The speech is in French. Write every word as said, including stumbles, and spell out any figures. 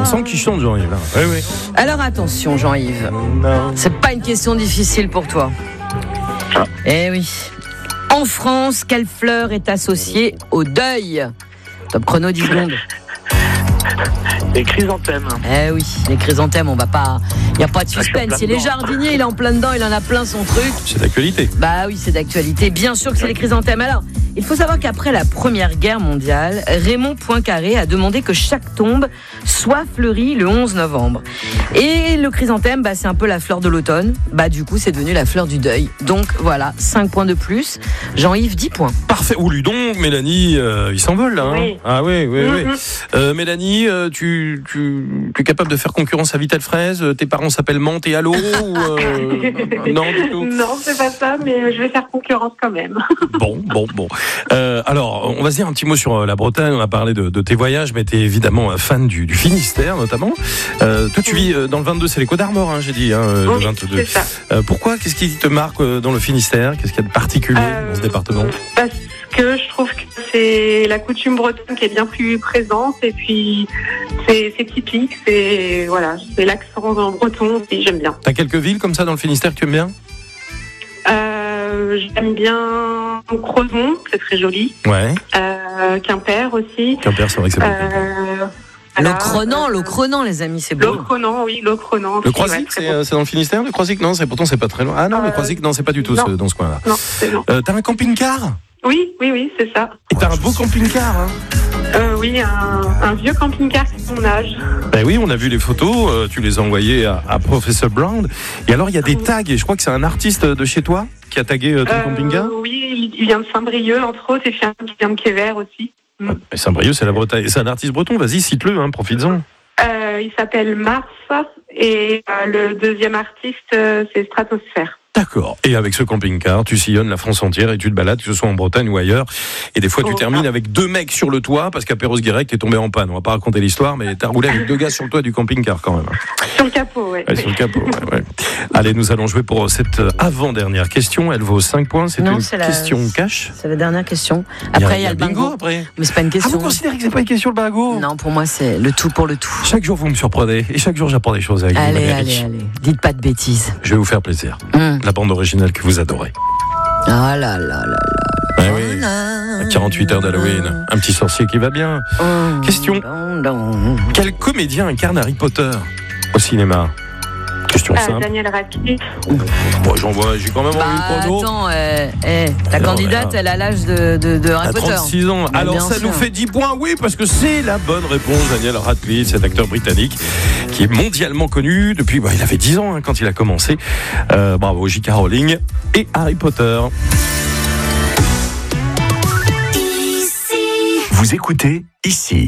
sent qu'il chante, Jean-Yves. Oui, oui. Alors attention, Jean-Yves. Non. C'est pas une question difficile pour toi. Ah. Eh oui. En France, quelle fleur est associée au deuil ? Top chrono, dix secondes. Les chrysanthèmes. Eh oui, les chrysanthèmes, on va pas. Il n'y a pas de Ah, je suis en suspense. plein Si les dedans. jardiniers, il est en plein dedans, il en a plein son truc. C'est d'actualité. Bah oui, c'est d'actualité. Bien sûr que c'est les chrysanthèmes. Alors, il faut savoir qu'après la Première Guerre mondiale, Raymond Poincaré a demandé que chaque tombe soit fleurie le onze novembre. Et le chrysanthème, bah, c'est un peu la fleur de l'automne. Bah, du coup, c'est devenu la fleur du deuil. Donc voilà, cinq points de plus. Jean-Yves, dix points. Parfait. Ou lui donc, Mélanie, euh, il s'envole là. Hein Oui. Ah oui, oui, oui. Mm-hmm. Euh, Mélanie, euh, tu, tu, tu es capable de faire concurrence à Vital Fraise ? Tes parents s'appellent Mante et Allo ou euh, non du tout. Non, c'est pas ça, mais je vais faire concurrence quand même. Bon, bon, bon. Euh, alors, on va se dire un petit mot sur la Bretagne. On a parlé de, de tes voyages, mais tu es évidemment fan du, du Finistère, notamment. Euh, toi, tu vis dans le vingt-deux, c'est les Côtes d'Armor, hein, j'ai dit, hein, Oui, le vingt-deux. c'est ça. Euh, pourquoi ? Qu'est-ce qui te marque dans le Finistère ? Qu'est-ce qu'il y a de particulier Euh, dans ce département ? Parce que je trouve que c'est la coutume bretonne qui est bien plus présente et puis c'est, c'est typique, c'est voilà, c'est l'accent en breton aussi, j'aime bien. T'as quelques villes comme ça dans le Finistère que tu aimes bien ? Euh, j'aime bien Crozon, c'est très joli. Ouais. Euh, Quimper aussi. Quimper, c'est vrai que c'est beau. Euh, voilà. L'Ocronan, l'Ocronan, les amis, c'est beau. L'Ocronan, oui, l'Ocronan. Le Croisic, c'est, euh, c'est dans le Finistère, le Croisic ? Non, c'est, pourtant c'est pas très loin. Ah non, le Euh, Croisic, non, c'est pas du tout non. ce- dans ce coin-là. Non, c'est non. Euh, t'as un camping-car ? Oui, oui, oui, c'est ça. Et t'as un beau camping-car, hein ? Euh, oui, un, un vieux camping-car qui a mon âge. Ben oui, on a vu les photos, euh, tu les as envoyées à, à Professeur Brown. Et alors, il y a des tags, et je crois que c'est un artiste de chez toi qui a tagué euh, ton Euh, camping-car. oui, il vient de Saint-Brieuc, entre autres, et puis un qui vient de Quévert aussi. Mm. Et Saint-Brieuc, c'est la Bretagne. C'est un artiste breton, vas-y, cite-le, hein, profites-en. Euh, il s'appelle Mars, et euh, le deuxième artiste, euh, c'est Stratosphère. D'accord. Et avec ce camping-car, tu sillonnes la France entière et tu te balades, que ce soit en Bretagne ou ailleurs. Et des fois, tu Oh, termines ah. avec deux mecs sur le toit, parce qu'Apéros-Guirec est tombé en panne. On va pas raconter l'histoire, mais t'as roulé avec deux gars sur le toit du camping-car quand même. Sur le capot, ouais. Ouais, sur le capot, ouais, ouais. Allez, nous allons jouer pour cette avant-dernière question. Elle vaut cinq points. C'est Non, une c'est la- question cash. C'est la dernière question. Après, il y a le bingo. après. Mais c'est pas une Ah, question. vous considérez que c'est pas une question, le bingo ? Non, pour moi, c'est le tout pour le tout. Chaque jour, vous me surprenez. Et chaque jour, j'apprends des choses avec vous, Allez, Valérie. allez, allez. Dites pas de bêtises. Je vais vous faire plaisir. Hum. La bande originale que vous adorez. Ah là là là là. Ah oui. À quarante-huit heures d'Halloween. Un petit sorcier qui va bien. Oh, Question. don, don. Quel comédien incarne Harry Potter au cinéma ? Question Euh, simple. Daniel Radcliffe. Bon, j'en vois, j'ai quand même Bah envie de prono. attends, euh, eh, la Non, candidate, mais là- elle a l'âge de, de, de Harry À Potter. trente-six ans. Mais Alors bien ça sûr. nous fait dix points, oui, parce que c'est la bonne réponse. Daniel Radcliffe, cet acteur britannique qui est mondialement connu depuis, bah, il avait dix ans hein, quand il a commencé. Euh, bravo, J K Rowling et Harry Potter. Vous écoutez ici.